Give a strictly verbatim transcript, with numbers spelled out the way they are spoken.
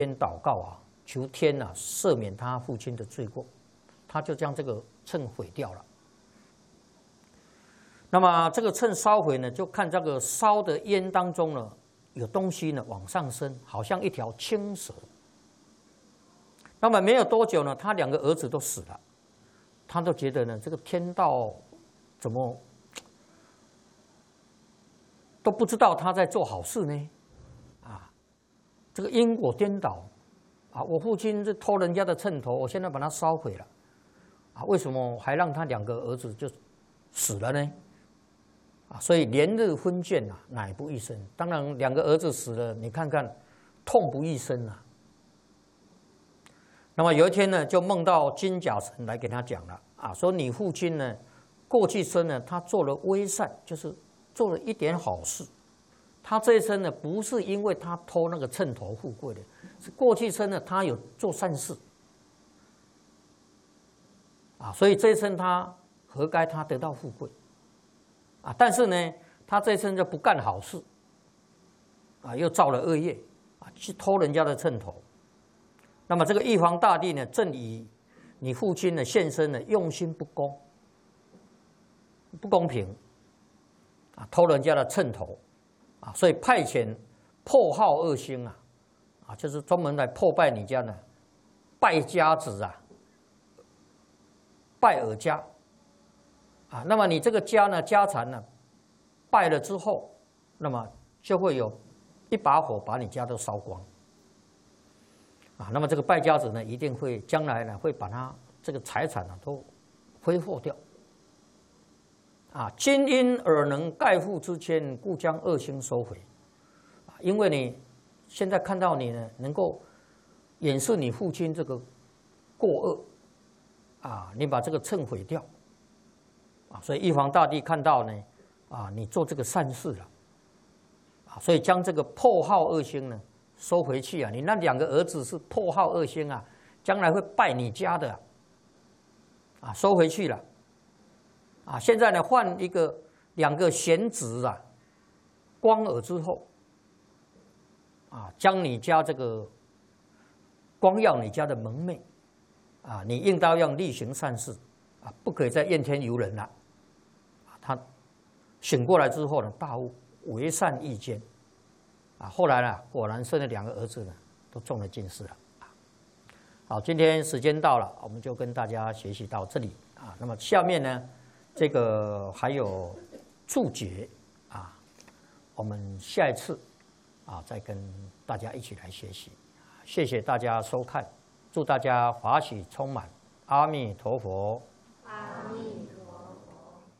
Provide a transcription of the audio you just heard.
天祷告啊，求天啊赦免他父亲的罪过，他就将这个秤毁掉了。那么这个秤烧毁呢，就看这个烧的烟当中呢，有东西呢往上升，好像一条青蛇。那么没有多久呢，他两个儿子都死了，他都觉得呢，这个天道怎么都不知道他在做好事呢？啊，这个因果颠倒啊！我父亲是偷人家的秤头，我现在把它烧毁了，啊，为什么还让他两个儿子就死了呢？啊，所以连日婚倦啊，乃不欲生。当然，两个儿子死了，你看看，痛不欲生啊。那么有一天呢，就梦到金甲神来给他讲了啊，说你父亲呢，过去生呢，他做了微善，就是做了一点好事。他这一生呢，不是因为他偷那个秤头富贵的，是过去生呢，他有做善事啊，所以这一生他活该他得到富贵啊。但是呢，他这一生就不干好事啊，又造了恶业啊，去偷人家的秤头。那么这个玉皇大帝呢，正以你父亲的现身呢，用心不公、不公平啊，偷人家的秤头啊，所以派遣破号恶星啊，啊，就是专门来破败你家呢，败家子啊，败尔家啊。那么你这个家呢，家产呢，败了之后，那么就会有一把火把你家都烧光。啊，那么这个败家子呢，一定会将来呢，会把他这个财产呢都挥霍掉。啊，今因尔能盖父之谦，故将恶星收回。啊，因为你现在看到你呢，能够掩饰你父亲这个过恶，啊，你把这个秤毁掉，啊，所以玉皇大帝看到呢，啊，你做这个善事了，啊，所以将这个破号恶星呢。收回去啊！你那两个儿子是破号恶星啊，将来会败你家的啊！收回去了啊！现在呢，换一个两个贤子啊，光耳之后啊，将你家这个光耀你家的门楣啊，你应当要力行善事啊，不可以再怨天尤人了。啊，他醒过来之后呢，大悟，为善亦坚。啊，后来呢，果然生了两个儿子呢，都中了进士了。好，今天时间到了，我们就跟大家学习到这里啊。那么下面呢，这个还有注解啊，我们下一次啊再跟大家一起来学习。谢谢大家收看，祝大家法喜充满，阿弥陀佛。 阿弥陀佛。